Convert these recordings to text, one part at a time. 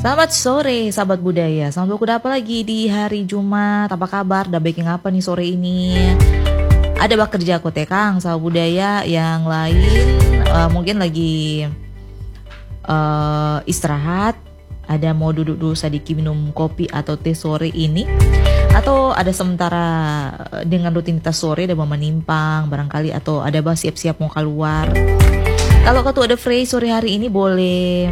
Selamat sore sahabat budaya. Selamat berkuda apa lagi di hari Jumat? Apa kabar? Udah baking apa nih sore ini? Ada bak kerja aku Kang sahabat budaya yang lain mungkin lagi istirahat. Ada mau duduk dulu sedikit minum kopi atau teh sore ini, atau ada sementara dengan rutinitas sore ada menimpang barangkali, atau ada siap-siap mau keluar. Kalau kau ada free sore hari ini boleh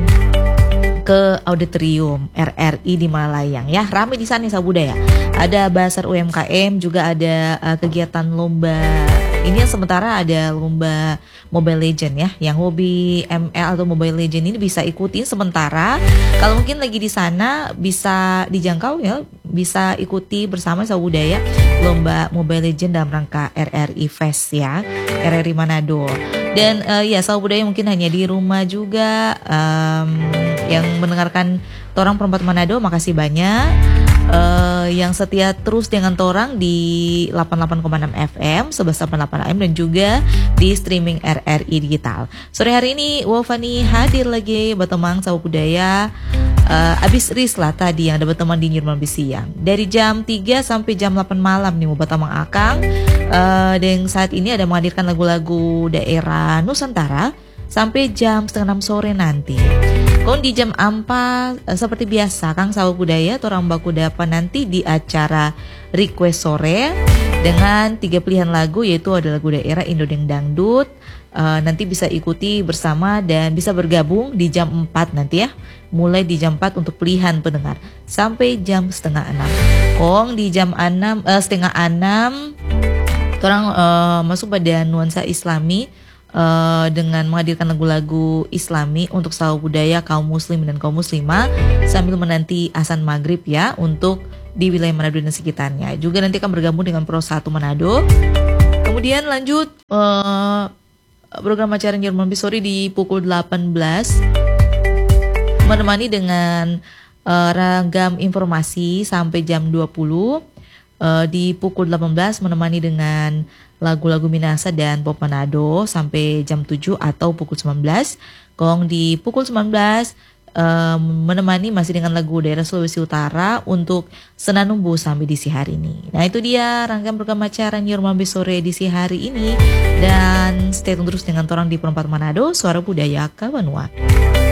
ke auditorium RRI di Malayang ya, ramai di sana sahabat budaya. Ada bazar UMKM, juga ada kegiatan lomba. Ini yang sementara ada lomba Mobile Legend ya, yang hobi ML atau Mobile Legend ini bisa ikutin sementara. Kalau mungkin lagi di sana bisa dijangkau ya, bisa ikuti bersama sahabat budaya lomba Mobile Legend dalam rangka RRI Fest ya, RRI Manado. Dan ya sahabat budaya mungkin hanya di rumah juga yang mendengarkan Torang Perempat Manado, makasih banyak. Yang setia terus dengan Torang di 88,6 FM, 1188 AM, dan juga di streaming RRI Digital. Sore hari ini Wafani hadir lagi berteman sahabat budaya. Abis Risla tadi yang ada berteman di Nyurman Bisiang dari jam 3 sampai jam 8 malam nih mau berteman Akang. Dan saat ini ada menghadirkan lagu-lagu daerah Nusantara sampai jam 5:30 sore nanti. Kon di jam 4 seperti biasa Kang sahabat budaya Torang baku dapat nanti di acara request sore dengan 3 pilihan lagu, yaitu ada lagu daerah Indodeng Dangdut. Nanti bisa ikuti bersama dan bisa bergabung di jam 4 nanti ya. Mulai di jam 4 untuk pilihan pendengar sampai jam 5:30. Kong di jam 6 5:30 Torang masuk pada nuansa Islami dengan menghadirkan lagu-lagu Islami untuk sahabat budaya kaum muslim dan kaum muslimah sambil menanti azan maghrib ya untuk di wilayah Manado dan sekitarnya. Juga nanti akan bergabung dengan Pro 1 Manado. Kemudian lanjut program acara Nyurman Bisori di pukul 18 menemani dengan ragam informasi sampai jam 20. Di pukul 18 menemani dengan lagu-lagu Minasa dan Pop Manado sampai jam 7 atau pukul 19. Kong di pukul 19 menemani masih dengan lagu daerah Sulawesi Utara untuk Senanumbu sampai di siang hari ini. Nah itu dia rangkaian program acara Nyurman Sore edisi hari ini. Dan stay tune terus dengan Torang di Perempat Manado, Suara Budaya Kabanua.